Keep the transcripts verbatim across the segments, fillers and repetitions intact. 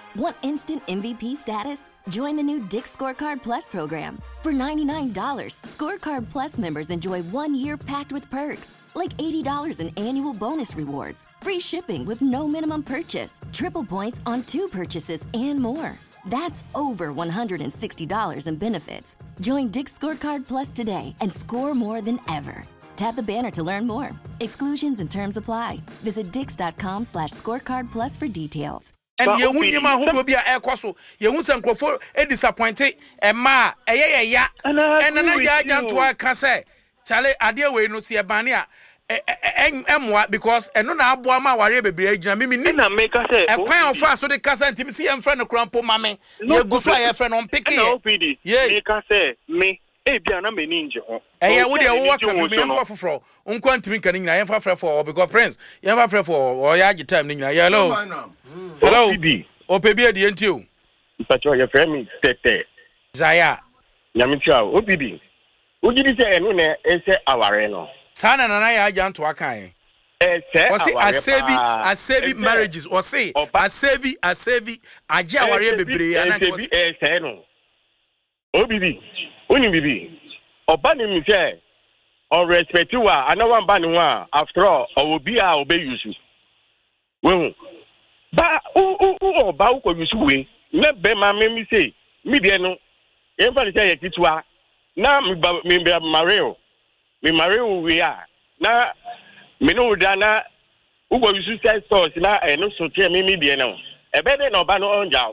Want instant M V P status? Join the new Dick's Scorecard Plus program. For ninety-nine dollars, Scorecard Plus members enjoy one year packed with perks, like eighty dollars in annual bonus rewards, free shipping with no minimum purchase, triple points on two purchases, and more. That's over one hundred sixty dollars in benefits. Join Dick's Scorecard Plus today and score more than ever. Tap the banner to learn more. Exclusions and terms apply. Visit dix.com slash scorecard plus for details. And you wouldn't mind be a air cosso. You won't send for a disappointed and ma, a ya ya, and then I got to a casse. Charlie, I dear way no see a bania. And what because and no now Boama whatever be a jammy make us say a crown fast so the casa and Timothy and friend of Crampo Mammy. No good for a friend on picking. No, P D. Yeah, you can say me. Eh, Biana me ninja. Eh, would you walk me for for unquant to me can I am for for because friends, you have a for or yagi time ninja. Hello. Hello. O P B the N T U. But your friend Tete. Zaya. Yamicha, O P D. Would you say anyone is our no? Sana and I are to Akai. Or say a savvy, a savvy marriages, or say a savvy, a savvy, a jawari baby, and I say no. O B B, Uni B B, or banning me, or respect you are, and no one banning one, after all, or will be our obey you. Well, but oh, oh, oh, Bauko, you see, let Bema me say, Midiano, everybody say it to her. Now, me Mario. Me marry we are na me no dana ugo yusu say stores na e no so tie me me die no e be de no ba no onja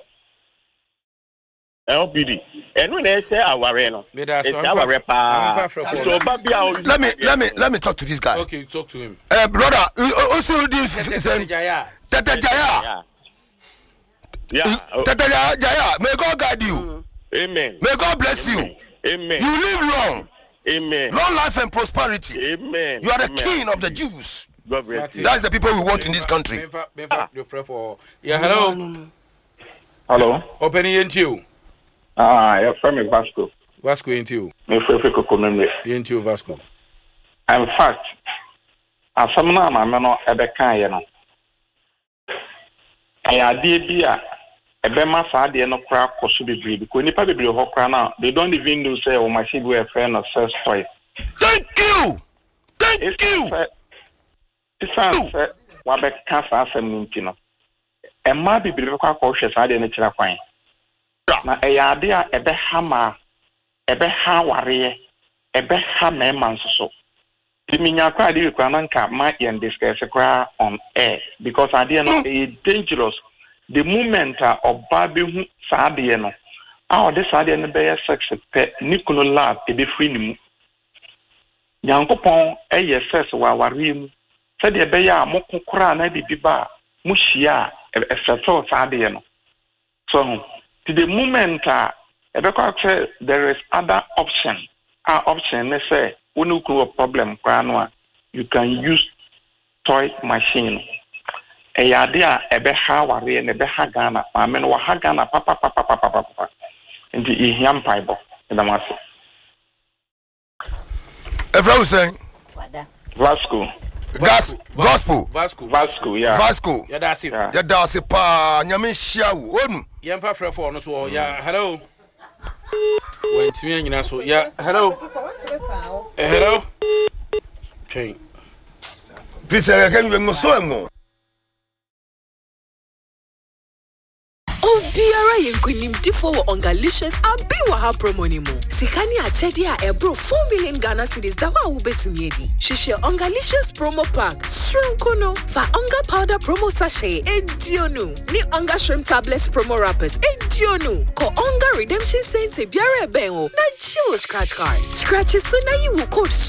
L P D e no na say aware no e say aware pa so ba bia let me let me let me talk to this guy. Okay, talk to him. Uh, brother, also this Tete Jaya. Tete Jaya. Yeah. Tete Jaya, may God guide you. Amen. May God bless you. Amen. You live long. Amen. Long life and prosperity. Amen. You are the Amen. king of the Jews. God bless you. That's the people we want in this country. Yeah, hello. Hello. Open into you. Ah, you're from Vasco. Vasco into you. Me friend Kokomeme. Into you, Vasco. In fact, as some now my man ebe kan ye no. I ade bia ebe ma sa ade no kra koso bebre because nipa bebre ho kra na they don't even know say o machine we a friend of sex toy. Thank you. Thank it's you. It's a wa be kan sa asem nti no. E ma bebre ko akọ sa ade no kira kwan. Na e ya ade a ebe ha ma ebe ha ware ebe ha me man so. The minya kwa ade kwa na nka ma yen discuss kwa on air because ade no is dangerous. The moment uh, of baby Sadia no, our this Sadia no be sex pe Nicola lab e be free nimu. Yankopon e ye sex wa wari mu. Said e be ya mo kokora na bibi ba mu hia e settle Sadia no. So to the moment uh, e be kwa say there is other option. Our option they say when you have a problem you can use toy machine. E yadia ebe ha ware ne be ha Ghana ma me no ha Ghana papa papa papa papa nti e hiam paibo e da maso Efra Hussein Vasco Gas gospel Vasco Vasco yeah Vasco yeah that's it yeah that's it pa nyame hia wo onu yem fa frɛ for no so yeah hello when timi nyina so yeah hello hello okay please I can you so emo Biara yenkunim tifo wo ongalicious abiwa ha promo ni mo. Sikani achedi a ebro four million Ghana cedis da wa wo betumi edi. Hwehwe ongalicious promo pack. Shrimp no fa onga powder promo sachet edionu. Ni onga shrimp tablets promo wrappers edionu. Ko onga redemption cents e biara ben o. Na chiwo scratch card. Scratch so na you code